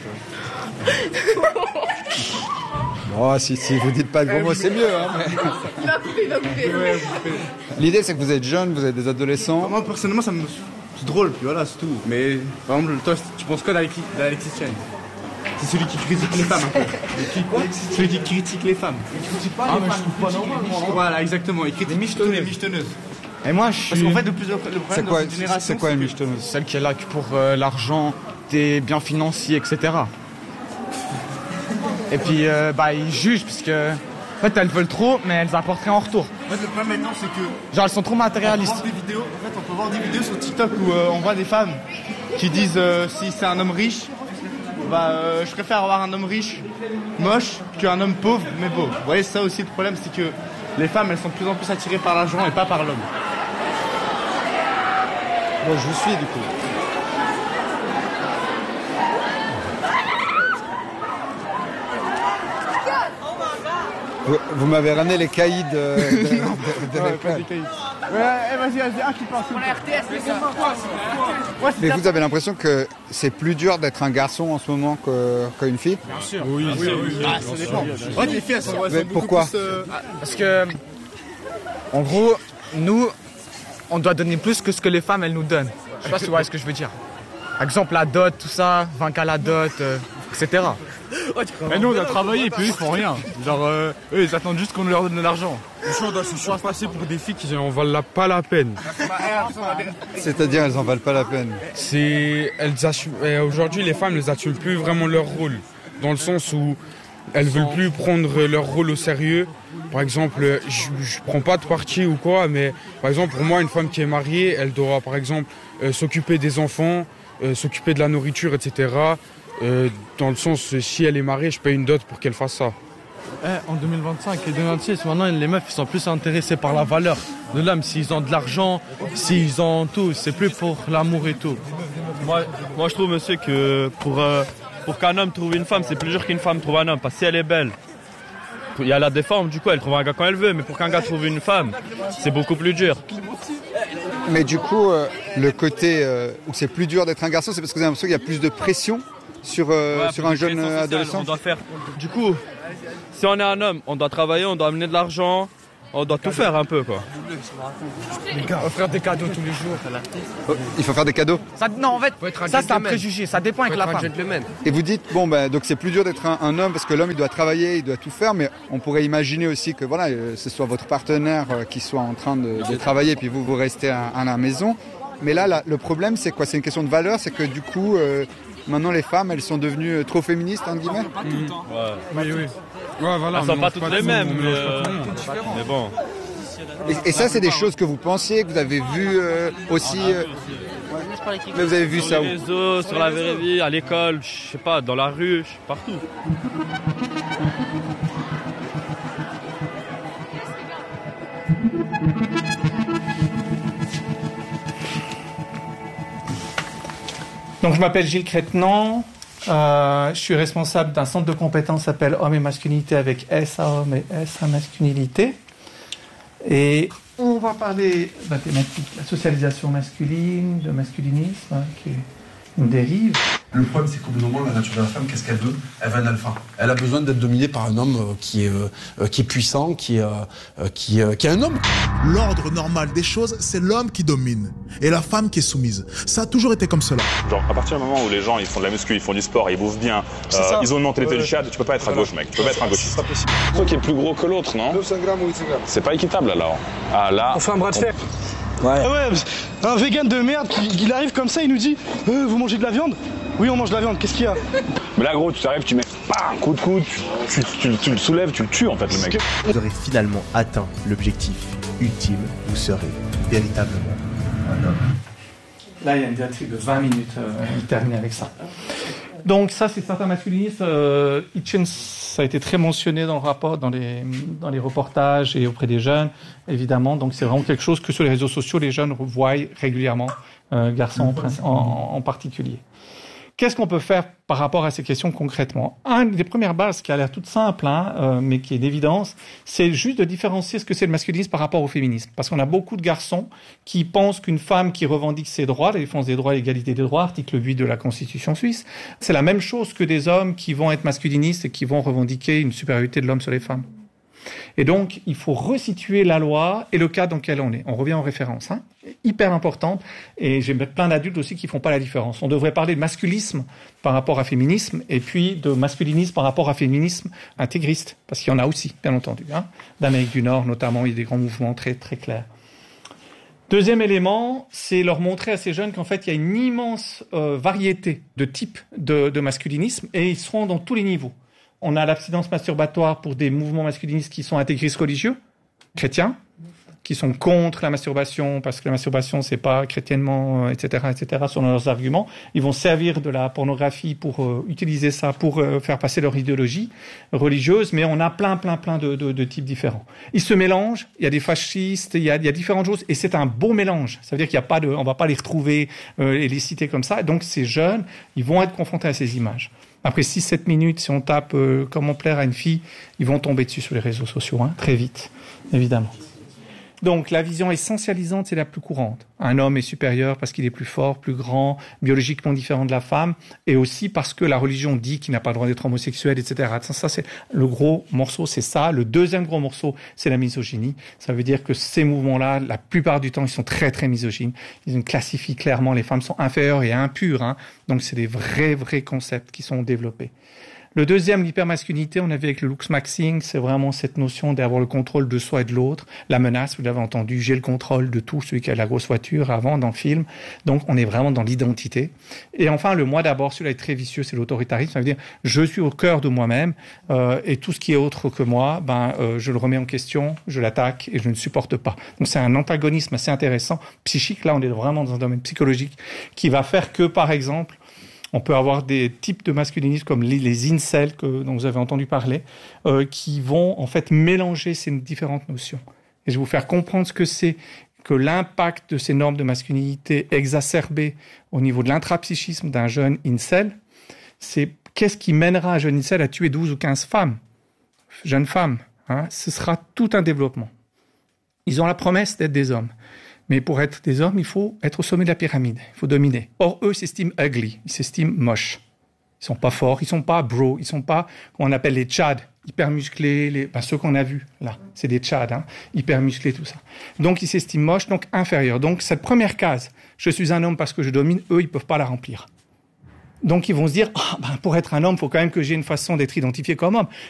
toi. Oh, si vous dites pas de gros mots, c'est mieux. Hein, mais... Il va couper. L'idée, c'est que vous êtes jeune, vous êtes des adolescents. Moi, personnellement, c'est drôle, puis voilà, c'est tout. Mais, par exemple, toi, tu penses quoi d'Alexis Chen? C'est celui qui critique les femmes, un peu. Celui qui critique les femmes. Il critique pas les femmes. Je trouve pas normal, moi. Voilà, exactement. Il critique les michetonneuses. Et moi, je suis... Parce qu'en fait, le problème dans cette génération, c'est quoi une michetonneuse? Celle qui est là pour l'argent, des biens financiers, etc. Et puis, ils jugent parce que... En fait, elles veulent trop, mais elles apportent rien en retour. En fait, le problème maintenant, c'est que... Genre, elles sont trop matérialistes. On peut voir des vidéos sur TikTok où on voit des femmes qui disent si c'est un homme riche, je préfère avoir un homme riche, moche, qu'un homme pauvre, mais beau. Vous voyez, ça aussi, le problème, c'est que les femmes, elles sont de plus en plus attirées par l'argent et pas par l'homme. Bon, je vous suis, du coup. Vous m'avez ramené les caïds de l'école. Vas-y, un qui passe. Pour la RTS, mais vous avez l'impression que c'est plus dur d'être un garçon en ce moment qu'une fille? Bien sûr. Oui. Ça dépend. Les filles, elles sont pourquoi plus, parce que, en gros, nous, on doit donner plus que ce que les femmes, elles nous donnent. Je sais pas si vous voyez ce que je veux dire. Par exemple, la dot, tout ça, 20K la dot, etc. Et nous on a travaillé et puis eux ils font rien. Genre eux ils attendent juste qu'on leur donne de l'argent. On doit se passer pour des filles qui en valent pas la peine. C'est-à-dire elles en valent pas la peine. Aujourd'hui les femmes elles assument plus vraiment leur rôle. Dans le sens où elles veulent plus prendre leur rôle au sérieux. Par exemple, je prends pas de parti ou quoi, mais par exemple pour moi une femme qui est mariée, elle doit par exemple s'occuper des enfants, s'occuper de la nourriture, etc. Dans le sens, si elle est mariée, je paye une dot pour qu'elle fasse ça. En 2025 et 2026, maintenant les meufs ils sont plus intéressés par la valeur de l'homme. S'ils ont de l'argent, s'ils ont tout, c'est plus pour l'amour et tout. Moi je trouve, monsieur, que pour qu'un homme trouve une femme, c'est plus dur qu'une femme trouve un homme. Parce que si elle est belle, il y a la déforme, du coup elle trouve un gars quand elle veut. Mais pour qu'un gars trouve une femme, c'est beaucoup plus dur. Mais du coup, le côté où c'est plus dur d'être un garçon, c'est parce que vous avez l'impression qu'il y a plus de pression sur un jeune adolescent. On doit faire. Du coup, si on est un homme, on doit travailler, on doit amener de l'argent, on doit tout faire un peu, quoi. Offrir des cadeaux tous les jours. Il faut faire des cadeaux? Non, en fait, ça c'est un préjugé, ça dépend avec la femme. Et vous dites, donc c'est plus dur d'être un homme parce que l'homme il doit travailler, il doit tout faire, mais on pourrait imaginer aussi que voilà, ce soit votre partenaire qui soit en train de travailler, puis vous restez à la maison. Mais là, le problème c'est quoi? C'est une question de valeur, c'est que du coup... Maintenant, les femmes, elles sont devenues trop féministes, entre guillemets. Oui. Ouais, voilà, elles sont pas toutes les mêmes, mais bon. Et ça, c'est des choses que vous pensiez, que vous avez vues aussi. Mais vous avez vu ça où? Sur les réseaux, sur la vraie vie, à l'école, je sais pas, dans la rue, partout. Donc je m'appelle Gilles Crétenant, je suis responsable d'un centre de compétences qui s'appelle Hommes et Masculinité avec S à Hommes et S à Masculinité. Et on va parler de la thématique de la socialisation masculine, de masculinisme, qui est une dérive. Le problème, c'est qu'au bout d'un moment, la nature de la femme, qu'est-ce qu'elle veut? Elle veut un alpha. Elle a besoin d'être dominée par un homme qui est puissant, qui est un homme. L'ordre normal des choses, c'est l'homme qui domine et la femme qui est soumise. Ça a toujours été comme cela. Genre, à partir du moment où les gens ils font de la muscu, ils font du sport, ils bouffent bien, ils ont une mentalité du chat, tu peux pas être à gauche, mec. Tu peux pas être un gauchiste. Toi qui est plus gros que l'autre, non? 900 grammes ou 800 grammes. C'est pas équitable alors. Ah là. On fait un bras de fer. Ouais. Un vegan de merde qui arrive comme ça, il nous dit vous mangez de la viande? Oui, on mange de la viande, qu'est-ce qu'il y a? Mais là, gros, tu t'arrives, tu mets un coup de coude, tu le soulèves, tu le tues en fait, le mec. Vous aurez finalement atteint l'objectif ultime, vous serez véritablement un homme. Là, il y a une diatribe de 20 minutes, il termine avec ça. Donc ça, c'est certains masculinistes. Hitchens, ça a été très mentionné dans le rapport, dans les reportages et auprès des jeunes, évidemment. Donc c'est vraiment quelque chose que sur les réseaux sociaux, les jeunes voient régulièrement, garçons en particulier. Qu'est-ce qu'on peut faire par rapport à ces questions concrètement? Une des premières bases qui a l'air toute simple, mais qui est d'évidence, c'est juste de différencier ce que c'est le masculinisme par rapport au féminisme. Parce qu'on a beaucoup de garçons qui pensent qu'une femme qui revendique ses droits, la défense des droits et l'égalité des droits, article 8 de la Constitution suisse, c'est la même chose que des hommes qui vont être masculinistes et qui vont revendiquer une supériorité de l'homme sur les femmes. Et donc, il faut resituer la loi et le cadre dans lequel on est. On revient aux références, hyper importante. Et j'ai plein d'adultes aussi qui font pas la différence. On devrait parler de masculisme par rapport à féminisme et puis de masculinisme par rapport à féminisme intégriste. Parce qu'il y en a aussi, bien entendu. D'Amérique du Nord, notamment, il y a des grands mouvements très, très clairs. Deuxième élément, c'est leur montrer à ces jeunes qu'en fait, il y a une immense variété de types de masculinisme et ils seront dans tous les niveaux. On a l'abstinence masturbatoire pour des mouvements masculinistes qui sont intégristes religieux, chrétiens, qui sont contre la masturbation parce que la masturbation c'est pas chrétiennement, etc., selon leurs arguments. Ils vont servir de la pornographie pour utiliser ça pour faire passer leur idéologie religieuse, mais on a plein de types différents. Ils se mélangent. Il y a des fascistes, il y a différentes choses, et c'est un beau mélange. Ça veut dire qu'il y a pas on va pas les retrouver et les citer comme ça. Donc ces jeunes, ils vont être confrontés à ces images. Après 6-7 minutes, si on tape comment plaire à une fille, ils vont tomber dessus sur les réseaux sociaux, très vite, évidemment. Donc la vision essentialisante, c'est la plus courante. Un homme est supérieur parce qu'il est plus fort, plus grand, biologiquement différent de la femme, et aussi parce que la religion dit qu'il n'a pas le droit d'être homosexuel, etc. Ça, c'est le gros morceau, c'est ça. Le deuxième gros morceau, c'est la misogynie. Ça veut dire que ces mouvements-là, la plupart du temps, ils sont très misogynes. Ils classifient clairement les femmes sont inférieures et impures. Donc c'est des vrais concepts qui sont développés. Le deuxième, l'hypermasculinité, on a vu avec le looksmaxing, c'est vraiment cette notion d'avoir le contrôle de soi et de l'autre. La menace, vous l'avez entendu, j'ai le contrôle de tout, celui qui a la grosse voiture avant dans le film. Donc on est vraiment dans l'identité. Et enfin, le moi d'abord, celui-là est très vicieux, c'est l'autoritarisme. Ça veut dire, je suis au cœur de moi-même et tout ce qui est autre que moi, je le remets en question, je l'attaque et je ne supporte pas. Donc c'est un antagonisme assez intéressant, psychique. Là, on est vraiment dans un domaine psychologique qui va faire que, par exemple, on peut avoir des types de masculinisme comme les incels dont vous avez entendu parler, qui vont en fait mélanger ces différentes notions. Et je vais vous faire comprendre ce que c'est que l'impact de ces normes de masculinité exacerbées au niveau de l'intrapsychisme d'un jeune incel. C'est qu'est-ce qui mènera un jeune incel à tuer 12 ou 15 femmes, jeunes femmes. Ce sera tout un développement. Ils ont la promesse d'être des hommes. Mais pour être des hommes, il faut être au sommet de la pyramide. Il faut dominer. Or, eux s'estiment ugly. Ils s'estiment moches. Ils sont pas forts. Ils sont pas bro. Ils sont pas, qu'on appelle les tchads, hyper musclés. Ceux qu'on a vus, là. C'est des tchads, hyper musclés, tout ça. Donc, ils s'estiment moches, donc inférieurs. Donc, cette première case, je suis un homme parce que je domine, eux, ils peuvent pas la remplir. Donc, ils vont se dire, pour être un homme, il faut quand même que j'ai une façon d'être identifié comme homme.